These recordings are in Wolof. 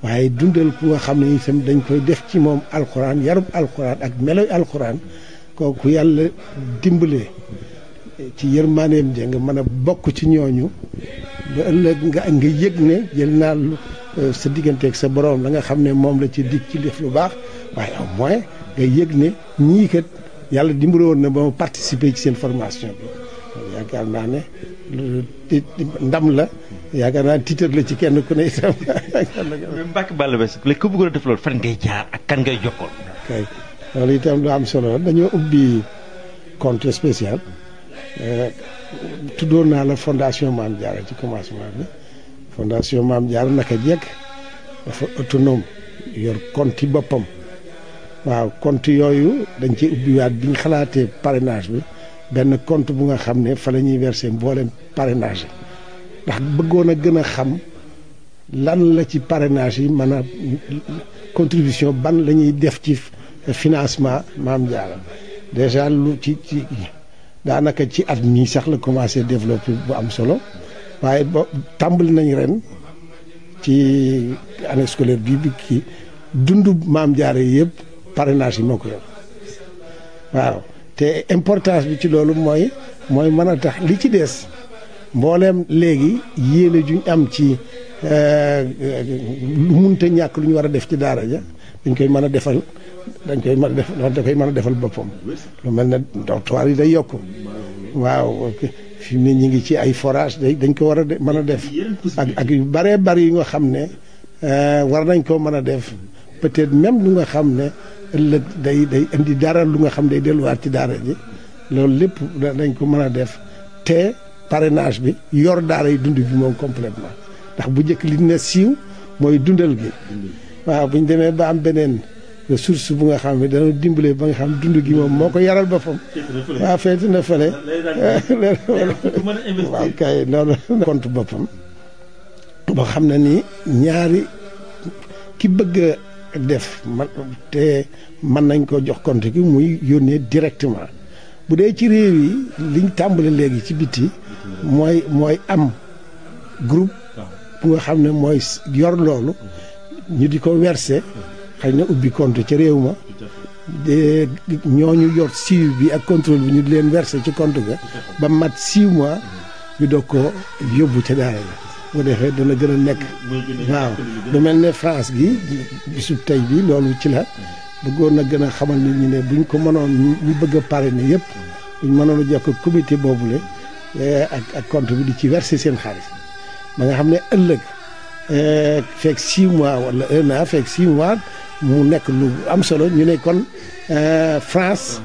waaye dundal ku nga xam ne itam dañ koy def ci moom alxuraan yarub alxuraan ak meloy alxuraan kooku yàlla dimbalee ci yërmaaneem ja nga mën a bokk ci ñooñu ba ëllëg nga yëg ne jël naa sa digganteeg sa borom la nga xam ne moom la ci dig ci def lu baax waaye au moins nga yëg ne ñii kat yàlla dimbale woon na ba ma participer ci seen formation bi yaakaar naa ne ndam la yaakaar naa tiitar la ci kenn ku ne itam. mais Mbacke Balla Basse léegi ku bëggoon a def loolu fan ngay jaar ak kan ngay jokkoon. kay loolu itam lu am solo dañoo ubbi compte spécial tuddoon naa la fondation Mame Diarra ci commencement bi fondation Mame Diarra naka jekk dafa autonome yor compte boppam waaw compte yooyu dañ ci ubbiwaat bi ñu xalaatee parrainage bi benn compte bu nga xam ne fa la ñuy verser mboolem parrainage yi ndax bëggoon a gën a xam lan la ci parrainage yi mën a contribution ban la ñuy def ci financement Mame Diarra déjà lu ci daanaka ci at mii sax la commencé développer bu am solo waaye ba tàmbali nañ ren ci année scolaire bi kii dundu Mame Diarra yi yëpp parrainage yi moo ko yor waaw te importance bi ci loolu mooy mën a tax li ci des mbooleem léegi yéene juñ am ci lu munta ñàkk lu ñu war a def ci daara ja dañ koy mën a defal da koy mën a defal boppam lu mel ne dortoir yi day yokk waaw fi mu ne ñu ngi ci ay forage dañ ko war a mën a def ak yu bëree bëri yu nga xam ne war nañ koo mën a def peut-être même lu nga xam ne ëllëg day indi dara lu nga xam day delluwaat ci daara ji loolu lépp dañ ko mën a def te parrainage bi yor daara yi dund bi moom complètement ndax bu njëkk li ne siiw mooy dundal gi waaw bu ñu demee ba am beneen ressource bu nga xam ne dana dimbale ba nga xam dund gi moom moo ko yaral boppam waaw feeti na fële waaw kay loolu compte boppam boo xam ne ni ñaari ki bëgg a def te mën nañ ko jox compte gi muy yónnee directement bu dee ci réew yi liñ tàmbale léegi ci biti mooy am groupe bu nga xam ne mooy yor loolu ñu di ko verser xëy na ubbi compte ca réew ma ñooñu yor suivi bi ak contrôle bi ñu di leen verser ci compte ga ba mat 6 mois ñu doog ko yóbbu ca daara la bu defee dana gën a nekk waaw lu mel ne France gi bisub tey bi loolu ci la bëggoon na gën a xamal nit ñi ne buñ ko mënoon ñu bëgg a parrainer yëpp buñ mënoon a jokk comité boobule ak compte bi di ci verser seen xaalis ba nga xam ne ëllëg fekk 6 mois wala 1 an fekk 6 mois mu nekk lu am solo ñu ne kon France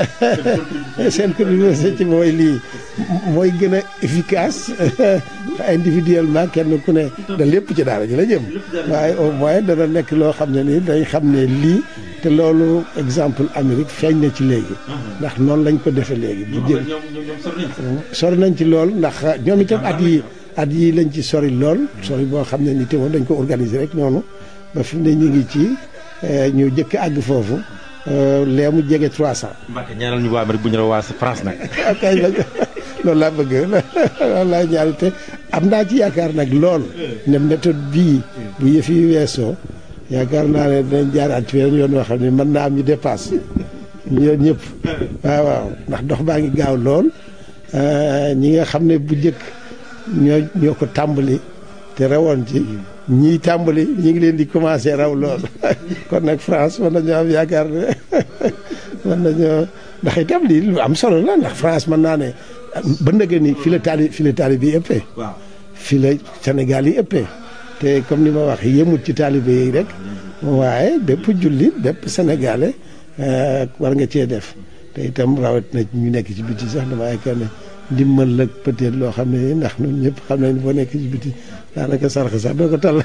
seen contribution ci mooy lii mooy gën a efficace individuellement kenn ku ne da lépp ci daara ji la jëm waaye au moins dana nekk loo xam ne ni dañ xam ne lii te loolu exemple Amérique feeñ na ci léegi ndax noonu lañ ko defee léegi bu jël sori nañ ci lool ndax ñoom itam at yi lañ ci sori lool sori boo xam ne ni te moom dañ ko organiser rek noonu ba fi mu ne ñu ngi ci ñu jëkk àgg foofu lee mu jege 300. Mbacke ñaanal ñu waa Amérique bu ñu la waa France nag. kay loolu laa bëgg loolu laa ñaanal te am naa ci yaakaar nag lool ne méthode bii bu yëf yi weesoo yaakaar naa ne dinañ jaaraat ci weneen yoon yoo xam ne mën naa am ñu dépasse ñu ñëpp waaw ndax dox baa ngi gaaw lool ñi nga xam ne bu njëkk ñoo ko tàmbali te rawoon ci ñii tàmbali ñi ngi leen di commencé raw lool kon nag France mën nañoo am yaakaar ne mën nañoo ndax itam lii lu am solo la ndax France mën naa ne ba ndëgë ni fi la taalibe yi ëppee fi la Sénégal yi ëppee te comme ni ma wax yëmut ci taalibe yi rek waaye bépp jullit bépp sénégalais war nga cee def te itam rawat na ñu nekk ci biti sax dama yaakaar ne ndimbal la peut-être loo xam ne ndax ñun ñëpp xam nañ boo nekk ci biti daanaka sarx sax doo ko tal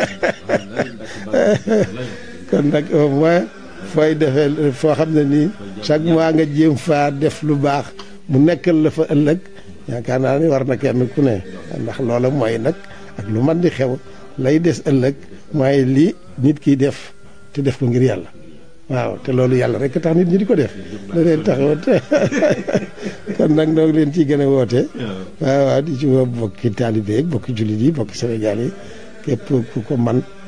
kon nag au moins fooy defee foo xam ne nii chaque mois nga jéem faa def lu baax mu nekkal la fa ëllëg yaakaar naa ni war na kenn ku ne ndax loola mooy nag ak lu man di xew lay des ëllëg mooy lii nit kiy def te def ko ngir yàlla waaw te loolu yàlla rek tax nit ñi di ko def da leen taxawat kon nag noo ngi leen ciy gën a woote waaw di ci woo bokki taalibe yi bokki jullit yi bokki Sénégal yi képp ku ko man